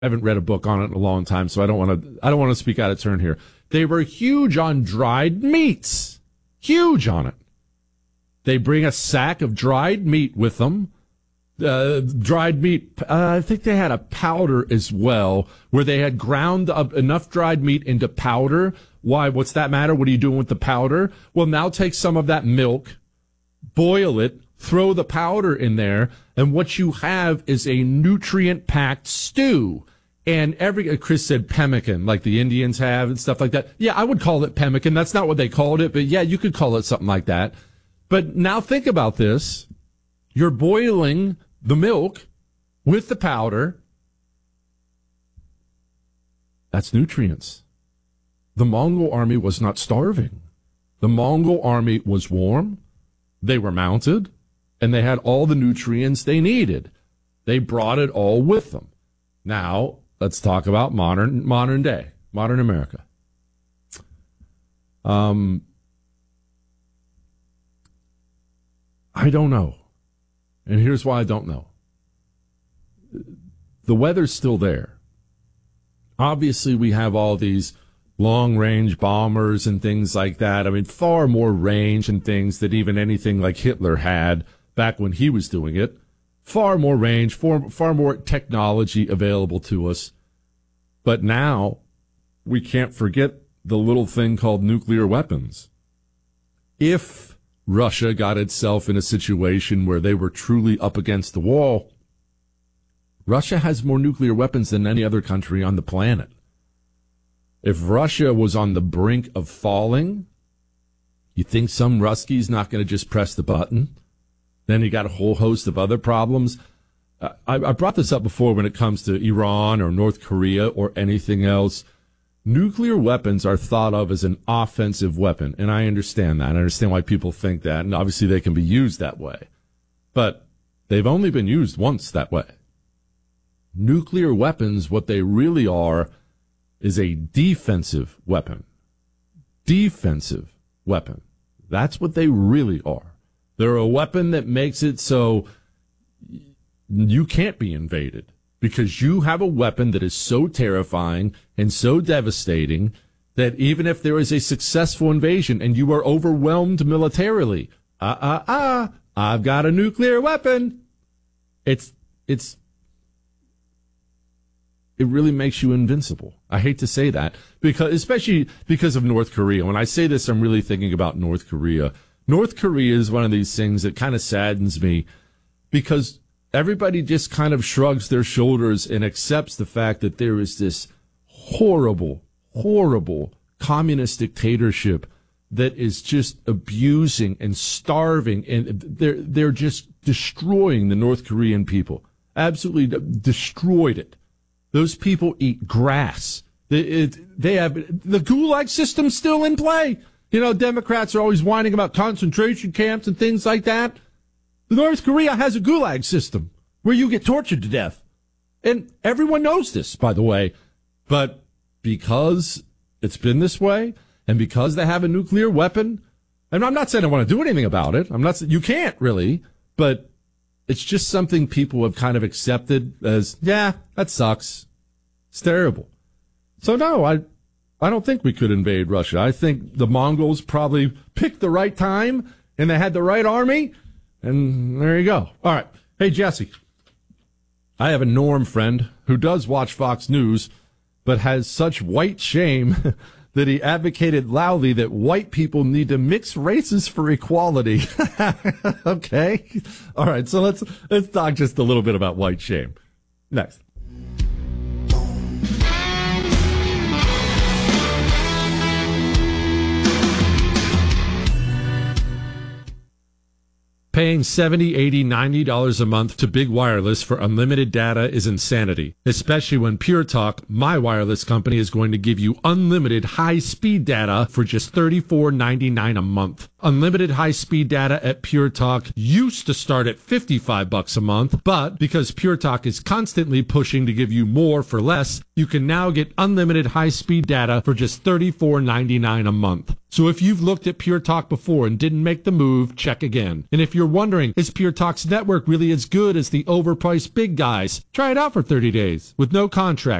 I haven't read a book on it in a long time, so I don't want to speak out of turn here. They were huge on dried meats. Huge on it. They bring a sack of dried meat with them. Dried meat, I think they had a powder as well, where they had ground up enough dried meat into powder. Why? What's that matter? What are you doing with the powder? Well, now take some of that milk, boil it, throw the powder in there, and what you have is a nutrient-packed stew. And Chris said pemmican, like the Indians have and stuff like that. Yeah, I would call it pemmican. That's not what they called it, but yeah, you could call it something like that. But now think about this. You're boiling the milk with the powder. That's nutrients. The Mongol army was not starving. The Mongol army was warm. They were mounted, and they had all the nutrients they needed. They brought it all with them. Now, let's talk about modern day, modern America. I don't know. And here's why I don't know. The weather's still there. Obviously, we have all these long-range bombers and things like that. I mean, far more range and things than even anything like Hitler had back when he was doing it. Far more range, far more technology available to us. But now, we can't forget the little thing called nuclear weapons. If Russia got itself in a situation where they were truly up against the wall, Russia has more nuclear weapons than any other country on the planet. If Russia was on the brink of falling, you think some Ruski's not going to just press the button? Then you got a whole host of other problems. I brought this up before when it comes to Iran or North Korea or anything else. Nuclear weapons are thought of as an offensive weapon, and I understand that. I understand why people think that, and obviously they can be used that way. But they've only been used once that way. Nuclear weapons, what they really are, is a defensive weapon. Defensive weapon. That's what they really are. They're a weapon that makes it so you can't be invaded because you have a weapon that is so terrifying and so devastating that even if there is a successful invasion and you are overwhelmed militarily, I've got a nuclear weapon. It really makes you invincible. I hate to say that, especially because of North Korea. When I say this, I'm really thinking about North Korea. North Korea is one of these things that kind of saddens me because everybody just kind of shrugs their shoulders and accepts the fact that there is this horrible, horrible communist dictatorship that is just abusing and starving, and they're just destroying the North Korean people. Absolutely destroyed it. Those people eat grass. They have the Gulag system still in play. You know, Democrats are always whining about concentration camps and things like that. North Korea has a Gulag system where you get tortured to death. And everyone knows this, by the way. But because it's been this way, and because they have a nuclear weapon, and I'm not saying I want to do anything about it. You can't really, but it's just something people have kind of accepted as, yeah, that sucks. It's terrible. So no, I don't think we could invade Russia. I think the Mongols probably picked the right time, and they had the right army, and there you go. All right. Hey, Jesse, I have a Norm friend who does watch Fox News, but has such white shame that he advocated loudly that white people need to mix races for equality. Okay. All right. So let's talk just a little bit about white shame. Next. Paying $70, $80, $90 a month to Big Wireless for unlimited data is insanity, especially when Pure Talk, my wireless company, is going to give you unlimited high-speed data for just $34.99 a month. Unlimited high-speed data at Pure Talk used to start at $55 a month, but because Pure Talk is constantly pushing to give you more for less, you can now get unlimited high-speed data for just $34.99 a month. So if you've looked at Pure Talk before and didn't make the move, check again. And if you're wondering, is Pure Talk's network really as good as the overpriced big guys? Try it out for 30 days with no contract.